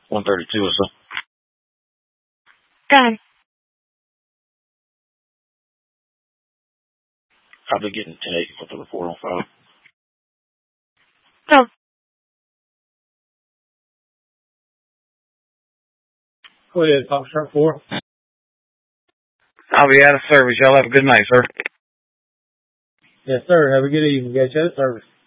132 or so. Go ahead. Probably getting 1080 with the report on file. Go. Go ahead, Foxtrot 4. I'll be out of service. Y'all have a good night, sir. Yes, sir. Have a good evening. Get you out of service.